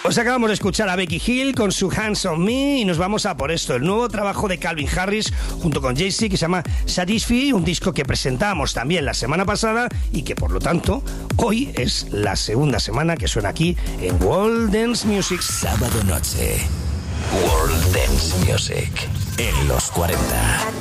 Os acabamos de escuchar a Becky Hill con su Hands on Me y nos vamos a por esto, el nuevo trabajo de Calvin Harris junto con Jay-Z que se llama Satisfy, un disco que presentamos también la semana pasada y que por lo tanto hoy es la segunda semana que suena aquí en World Dance Music. Sábado noche, World Dance Music en los 40.